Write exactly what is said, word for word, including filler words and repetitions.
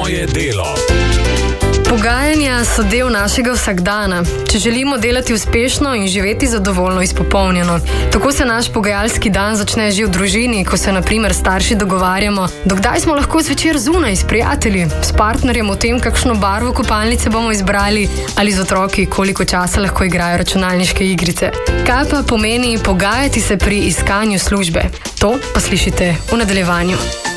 Svoje delo. Pogajanja so del našega vsakdana, če želimo delati uspešno in živeti zadovoljno izpopolnjeno. Tako se naš pogajalski dan začne že v družini, ko se na primer starši dogovarjamo, dokdaj smo lahko zvečer zunaj s prijatelji, s partnerjem o tem, kakšno barvo kopalnice bomo izbrali, ali z otroki, koliko časa lahko igrajo računalniške igrice. Kaj pa pomeni pogajati se pri iskanju službe? To pa slišite v nadaljevanju.